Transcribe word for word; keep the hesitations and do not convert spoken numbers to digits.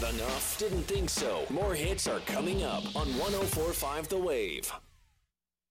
Not enough? Didn't think so. More hits are coming up on one oh four point five The Wave.